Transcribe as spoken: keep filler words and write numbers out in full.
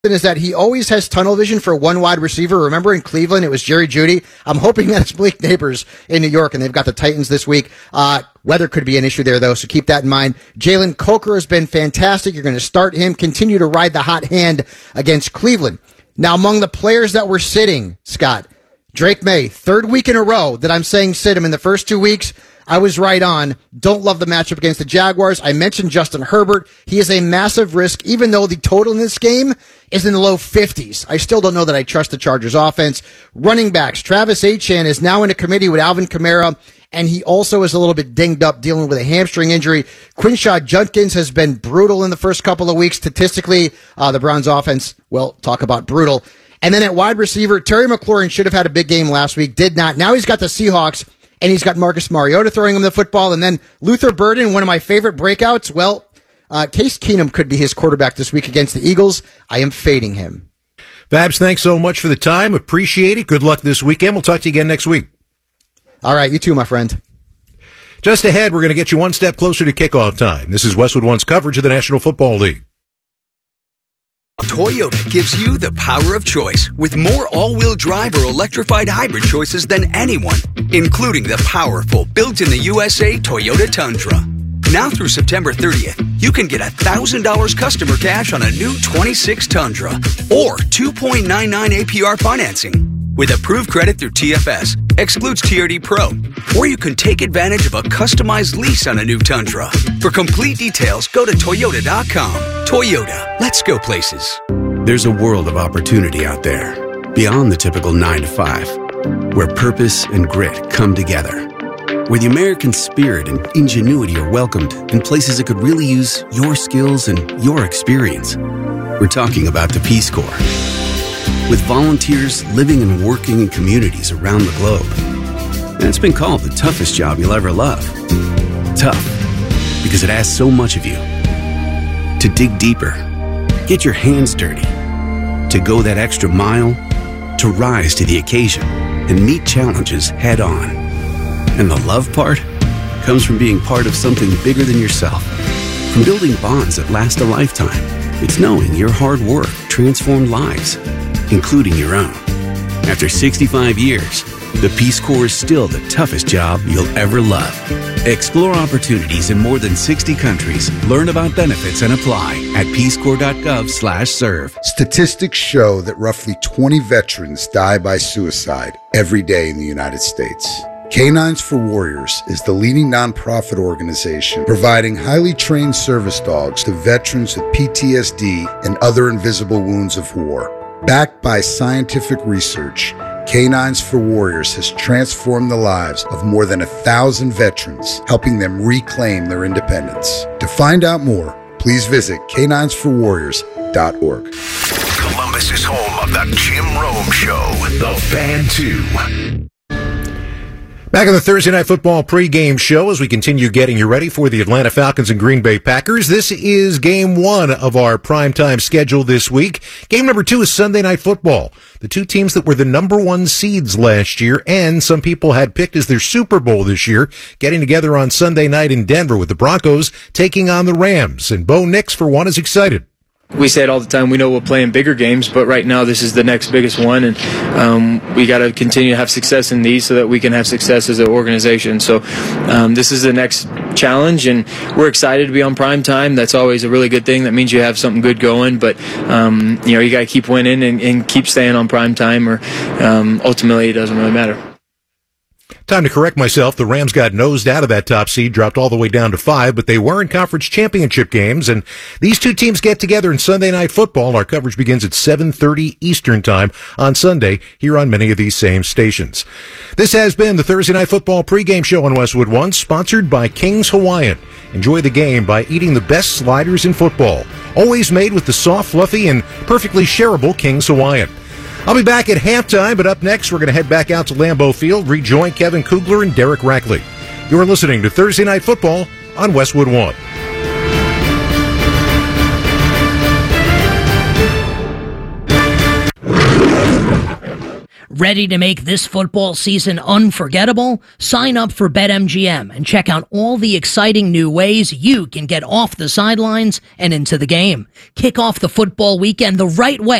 is that he always has tunnel vision for one wide receiver. Remember in Cleveland, it was Jerry Jeudy. I'm hoping that it's Blake Neighbors in New York, and they've got the Titans this week. Uh, weather could be an issue there, though, so keep that in mind. Jalen Coker has been fantastic. You're going to start him, continue to ride the hot hand against Cleveland. Now, among the players that were sitting, Scott, Drake May, third week in a row that I'm saying sit him in the first two weeks. I was right on. Don't love the matchup against the Jaguars. I mentioned Justin Herbert. He is a massive risk, even though the total in this game is in the low fifties. I still don't know that I trust the Chargers offense. Running backs, Travis Etienne is now in a committee with Alvin Kamara, and he also is a little bit dinged up dealing with a hamstring injury. Quinshaw Judkins has been brutal in the first couple of weeks. Statistically, uh, the Browns offense, well, talk about brutal. And then at wide receiver, Terry McLaurin should have had a big game last week, did not. Now he's got the Seahawks, and he's got Marcus Mariota throwing him the football. And then Luther Burden, one of my favorite breakouts. Well, uh, Case Keenum could be his quarterback this week against the Eagles. I am fading him. Babs, thanks so much for the time. Appreciate it. Good luck this weekend. We'll talk to you again next week. All right, you too, my friend. Just ahead, we're going to get you one step closer to kickoff time. This is Westwood One's coverage of the National Football League. Toyota gives you the power of choice with more all-wheel drive or electrified hybrid choices than anyone, including the powerful built-in-the-U S A Toyota Tundra. Now through September thirtieth, you can get one thousand dollars customer cash on a new twenty-six Tundra or two point nine nine A P R financing. With approved credit through T F S, excludes T R D Pro, or you can take advantage of a customized lease on a new Tundra. For complete details, go to Toyota dot com. Toyota, let's go places. There's a world of opportunity out there, beyond the typical nine to five, where purpose and grit come together, where the American spirit and ingenuity are welcomed in places that could really use your skills and your experience. We're talking about the Peace Corps. With volunteers living and working in communities around the globe. And it's been called the toughest job you'll ever love. Tough, because it asks so much of you. To dig deeper, get your hands dirty, to go that extra mile, to rise to the occasion and meet challenges head on. And the love part comes from being part of something bigger than yourself, from building bonds that last a lifetime. It's knowing your hard work transformed lives, including your own. After sixty-five years, the Peace Corps is still the toughest job you'll ever love. Explore opportunities in more than sixty countries. Learn about benefits and apply at peacecorps.gov slash serve. Statistics show that roughly twenty veterans die by suicide every day in the United States. Canines for Warriors is the leading nonprofit organization providing highly trained service dogs to veterans with P T S D and other invisible wounds of war. Backed by scientific research, Canines for Warriors has transformed the lives of more than a thousand veterans, helping them reclaim their independence. To find out more, please visit canines for warriors dot org. Columbus is home of the Jim Rome Show, The Fan two. Back on the Thursday Night Football pregame show as we continue getting you ready for the Atlanta Falcons and Green Bay Packers. This is game one of our primetime schedule this week. Game number two is Sunday Night Football. The two teams that were the number one seeds last year and some people had picked as their Super Bowl this year, getting together on Sunday night in Denver with the Broncos taking on the Rams. And Bo Nix, for one, is excited. We say it all the time, we know we're playing bigger games, but right now this is the next biggest one, and um, we got to continue to have success in these so that we can have success as an organization. So um, this is the next challenge, and we're excited to be on prime time. That's always a really good thing. That means you have something good going, but um, you know, you got to keep winning and, and keep staying on prime time, or um, ultimately it doesn't really matter. Time to correct myself. The Rams got nosed out of that top seed, dropped all the way down to five, but they were in conference championship games, and these two teams get together in Sunday Night Football. Our coverage begins at seven thirty Eastern Time on Sunday here on many of these same stations. This has been the Thursday Night Football pregame show on Westwood One, sponsored by King's Hawaiian. Enjoy the game by eating the best sliders in football, always made with the soft, fluffy, and perfectly shareable King's Hawaiian. I'll be back at halftime, but up next, we're going to head back out to Lambeau Field, rejoin Kevin Kugler and Derek Rackley. You're listening to Thursday Night Football on Westwood One. Ready to make this football season unforgettable? Sign up for BetMGM and check out all the exciting new ways you can get off the sidelines and into the game. Kick off the football weekend the right way